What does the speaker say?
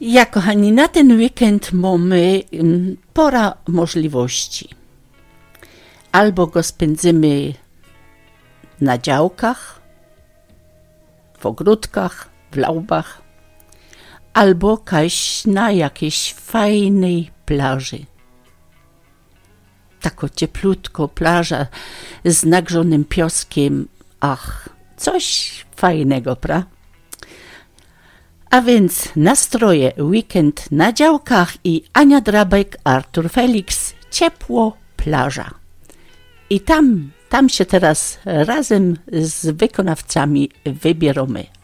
Ja, kochani, na ten weekend mamy pora możliwości. Albo go spędzimy na działkach, w ogródkach, w laubach, albo kaś na jakiejś fajnej plaży. Tako cieplutko, plaża z nagrzonym pioskiem. Ach, coś fajnego, pra? A więc nastroje weekend na działkach i Ania Drabek, Artur Felix, ciepło, plaża. I tam się teraz razem z wykonawcami wybieramy.